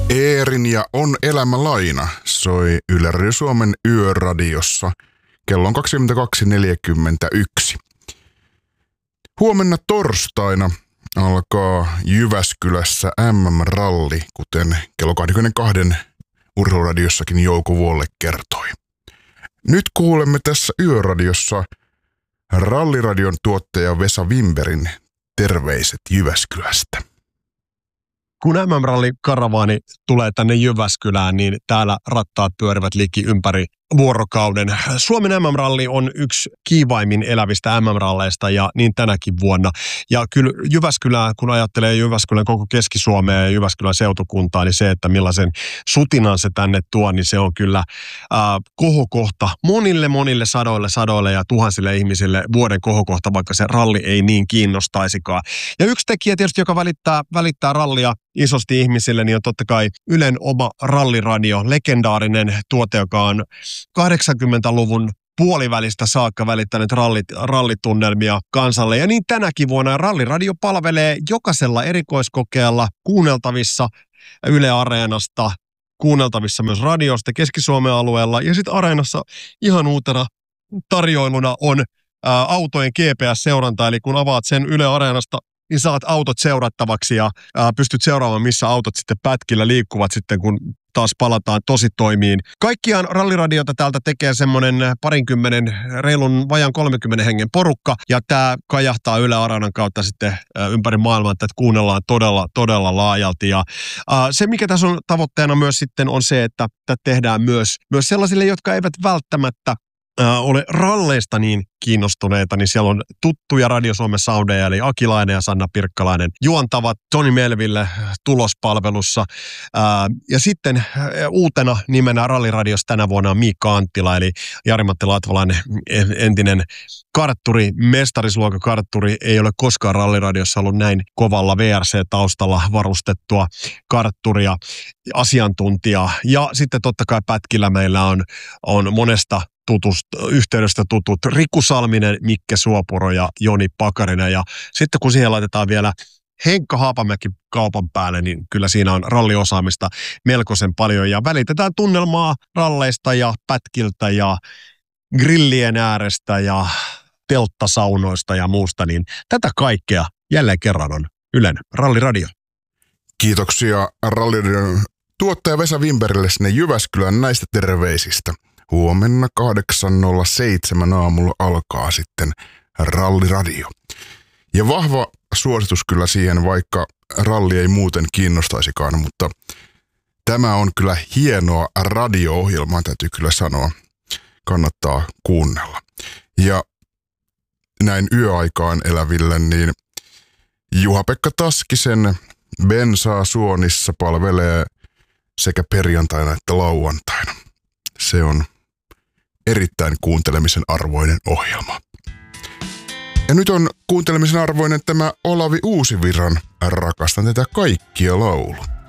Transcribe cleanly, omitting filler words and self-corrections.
Eerin ja On elämä laina soi Yle Radio Suomen yöradiossa. Kello on 22.41. Huomenna torstaina alkaa Jyväskylässä MM-ralli, kuten kello 22 urheiluradiossakin Jouko Vuolle kertoi. Nyt kuulemme tässä yöradiossa Ralliradion tuottaja Vesa Wimbergin terveiset Jyväskylästä. Kun MM-ralli-karavaani tulee tänne Jyväskylään, niin täällä rattaat pyörivät liki ympäri vuorokauden. Suomen MM-ralli on yksi kiivaimmin elävistä MM-ralleista ja niin tänäkin vuonna. Ja kyllä Jyväskylää, kun ajattelee Jyväskylän koko Keski-Suomea ja Jyväskylän seutukuntaa, niin se, että millaisen sutinan se tänne tuo, niin se on kyllä kohokohta monille sadoille ja tuhansille ihmisille vuoden kohokohta, vaikka se ralli ei niin kiinnostaisikaan. Ja yksi tekijä tietysti, joka välittää rallia isosti ihmisille, niin on totta kai Ylen oma ralliradio, legendaarinen tuote, joka on 80-luvun puolivälistä saakka välittänyt rallitunnelmia kansalle. Ja niin tänäkin vuonna Ralliradio palvelee jokaisella erikoiskokeella kuunneltavissa Yle Areenasta, kuunneltavissa myös radiosta Keski-Suomen alueella. Ja sitten Areenassa ihan uutena tarjoiluna on autojen GPS-seuranta, eli kun avaat sen Yle Areenasta, niin saat autot seurattavaksi ja pystyt seuraamaan, missä autot sitten pätkillä liikkuvat sitten, kun taas palataan tositoimiin. Kaikkiaan Ralliradiota täältä tekee semmoinen reilun vajan 30 hengen porukka, ja tämä kajahtaa Yle Areenan kautta sitten ympäri maailmaa, että kuunnellaan todella laajalti. Ja se, mikä tässä on tavoitteena myös sitten, on se, että tehdään myös sellaisille, jotka eivät välttämättä ole ralleista niin kiinnostuneita, niin siellä on tuttuja Radio Suomen soundeja, eli Akilainen ja Sanna Pirkkalainen juontavat Toni Melville tulospalvelussa. Ja sitten uutena nimenä Ralliradiossa tänä vuonna on Miikka Anttila, eli Jari-Matti Latvalainen, entinen kartturi, mestarisluokan kartturi, ei ole koskaan Ralliradiossa ollut näin kovalla VRC-taustalla varustettua kartturia, asiantuntijaa. Ja sitten totta kai pätkillä meillä on monesta yhteydestä tutut Riku Salminen, Mikke Suopuro ja Joni Pakarinen. Ja sitten kun siihen laitetaan vielä Henkka Haapamäki kaupan päälle, niin kyllä siinä on ralliosaamista melkoisen paljon. Ja välitetään tunnelmaa ralleista ja pätkiltä ja grillien äärestä ja telttasaunoista ja muusta. Niin tätä kaikkea jälleen kerran on Ylen Ralliradio. Kiitoksia Ralliradion tuottaja Vesa Wimbergille sinne Jyväskylään näistä terveisistä. Huomenna 8.07 aamulla alkaa sitten Ralliradio. Ja vahva suositus kyllä siihen, vaikka ralli ei muuten kiinnostaisikaan, mutta tämä on kyllä hienoa radio-ohjelmaa, täytyy kyllä sanoa. Kannattaa kuunnella. Ja näin yöaikaan eläville, niin Juha-Pekka Taskisen Bensaa Suonissa palvelee sekä perjantaina että lauantaina. Se on erittäin kuuntelemisen arvoinen ohjelma. Ja nyt on kuuntelemisen arvoinen tämä Olavi Uusivirran Rakastan tätä kaikkia laulu.